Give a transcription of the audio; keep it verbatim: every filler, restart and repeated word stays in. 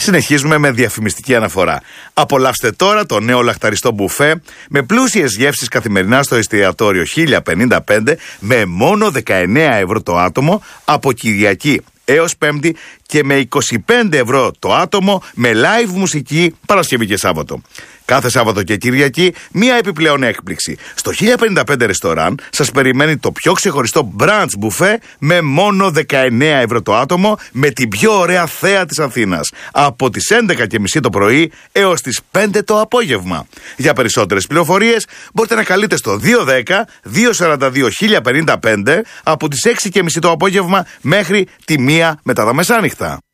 Συνεχίζουμε με διαφημιστική αναφορά. Απολαύστε τώρα το νέο λαχταριστό μπουφέ με πλούσιες γεύσεις καθημερινά στο εστιατόριο χίλια πενήντα πέντε με μόνο δεκαεννέα ευρώ το άτομο από Κυριακή έως Πέμπτη και με είκοσι πέντε ευρώ το άτομο με live μουσική Παρασκευή και Σάββατο. Κάθε Σάββατο και Κυριακή μία επιπλέον έκπληξη. Στο χίλια πενήντα πέντε ρεστοράν σας περιμένει το πιο ξεχωριστό brunch μπουφέ με μόνο δεκαεννέα ευρώ το άτομο με την πιο ωραία θέα της Αθήνας. Από τις έντεκα και μισή το πρωί έως τις πέντε το απόγευμα. Για περισσότερες πληροφορίες μπορείτε να καλείτε στο δύο ένα μηδέν δύο τέσσερα δύο χίλια πενήντα πέντε από τις έξι και μισή το απόγευμα μέχρι τη μία μετά τα μεσάνυχτα.